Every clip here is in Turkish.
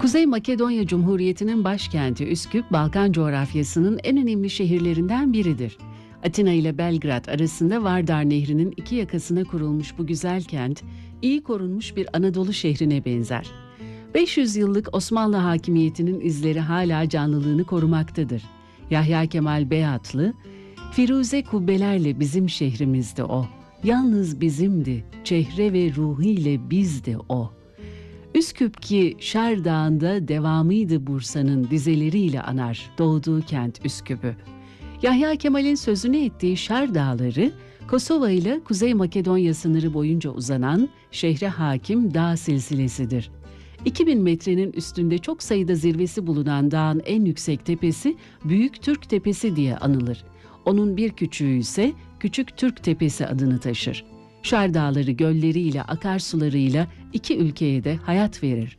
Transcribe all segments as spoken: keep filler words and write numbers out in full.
Kuzey Makedonya Cumhuriyeti'nin başkenti Üsküp, Balkan coğrafyasının en önemli şehirlerinden biridir. Atina ile Belgrad arasında Vardar Nehri'nin iki yakasına kurulmuş bu güzel kent, iyi korunmuş bir Anadolu şehrine benzer. beş yüz yıllık Osmanlı hakimiyetinin izleri hala canlılığını korumaktadır. Yahya Kemal Beyatlı, "Firuze kubbelerle bizim şehrimizdi o, yalnız bizimdi, çehre ve ruhiyle bizdi o." Üsküp ki Şer Dağı'nda devamıydı Bursa'nın dizeleriyle anar doğduğu kent Üsküp'ü. Yahya Kemal'in sözünü ettiği Şer Dağları, Kosova ile Kuzey Makedonya sınırı boyunca uzanan şehre hakim dağ silsilesidir. iki bin metrenin üstünde çok sayıda zirvesi bulunan dağın en yüksek tepesi Büyük Türk Tepesi diye anılır. Onun bir küçüğü ise Küçük Türk Tepesi adını taşır. Şer Dağları gölleriyle, akarsularıyla iki ülkeye de hayat verir.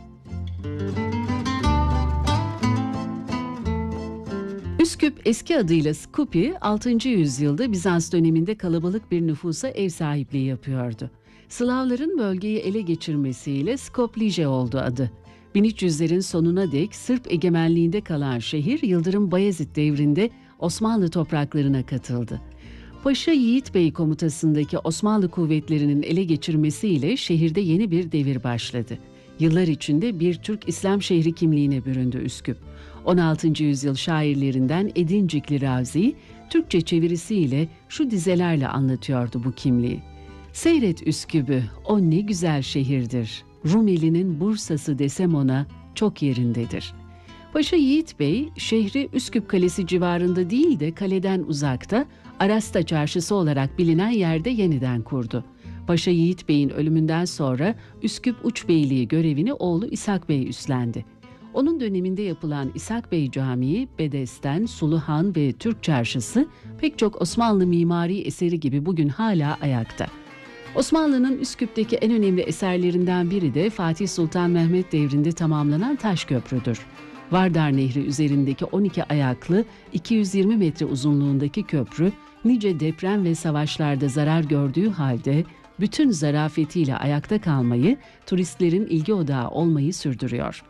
Üsküp eski adıyla Skupi, altıncı yüzyılda Bizans döneminde kalabalık bir nüfusa ev sahipliği yapıyordu. Slavların bölgeyi ele geçirmesiyle Skoplije oldu adı. bin üç yüzlerin sonuna dek Sırp egemenliğinde kalan şehir, Yıldırım Bayezid devrinde Osmanlı topraklarına katıldı. Paşa Yiğit Bey komutasındaki Osmanlı kuvvetlerinin ele geçirmesiyle şehirde yeni bir devir başladı. Yıllar içinde bir Türk İslam şehri kimliğine büründü Üsküp. on altıncı yüzyıl şairlerinden Edincikli Razi, Türkçe çevirisiyle şu dizelerle anlatıyordu bu kimliği. "Seyret Üsküp'ü, o ne güzel şehirdir. Rumeli'nin Bursa'sı desem ona çok yerindedir." Paşa Yiğit Bey, şehri Üsküp Kalesi civarında değil de kaleden uzakta, Arasta Çarşısı olarak bilinen yerde yeniden kurdu. Paşa Yiğit Bey'in ölümünden sonra Üsküp Uçbeyliği görevini oğlu İshak Bey üstlendi. Onun döneminde yapılan İshak Bey Camii, Bedesten, Suluhan ve Türk Çarşısı pek çok Osmanlı mimari eseri gibi bugün hala ayakta. Osmanlı'nın Üsküp'teki en önemli eserlerinden biri de Fatih Sultan Mehmet devrinde tamamlanan Taşköprü'dür. Vardar Nehri üzerindeki on iki ayaklı, iki yüz yirmi metre uzunluğundaki köprü, nice deprem ve savaşlarda zarar gördüğü halde bütün zarafetiyle ayakta kalmayı, turistlerin ilgi odağı olmayı sürdürüyor.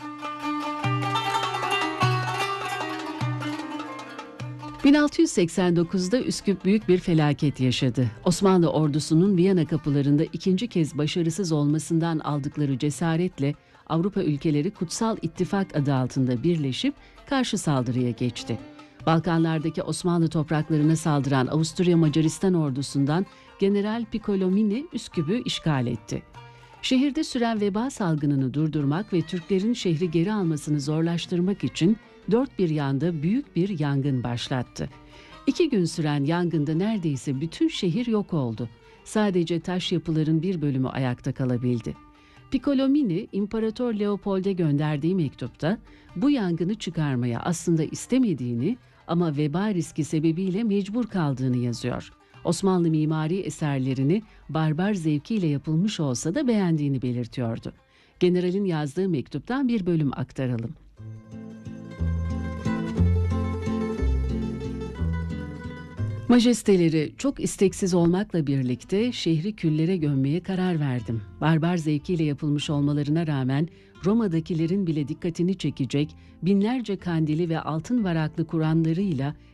bin altı yüz seksen dokuzda Üsküp büyük bir felaket yaşadı. Osmanlı ordusunun Viyana kapılarında ikinci kez başarısız olmasından aldıkları cesaretle Avrupa ülkeleri Kutsal İttifak adı altında birleşip karşı saldırıya geçti. Balkanlardaki Osmanlı topraklarına saldıran Avusturya Macaristan ordusundan General Piccolomini Üsküp'ü işgal etti. Şehirde süren veba salgınını durdurmak ve Türklerin şehri geri almasını zorlaştırmak için dört bir yanda büyük bir yangın başlattı. İki gün süren yangında neredeyse bütün şehir yok oldu. Sadece taş yapıların bir bölümü ayakta kalabildi. Piccolomini, İmparator Leopold'e gönderdiği mektupta bu yangını çıkarmaya aslında istemediğini ama veba riski sebebiyle mecbur kaldığını yazıyor. Osmanlı mimari eserlerini barbar zevkiyle yapılmış olsa da beğendiğini belirtiyordu. Generalin yazdığı mektuptan bir bölüm aktaralım. Majesteleri, çok isteksiz olmakla birlikte şehri küllere gömmeye karar verdim. Barbar zevkiyle yapılmış olmalarına rağmen Roma'dakilerin bile dikkatini çekecek binlerce kandili ve altın varaklı Kur'anlarıyla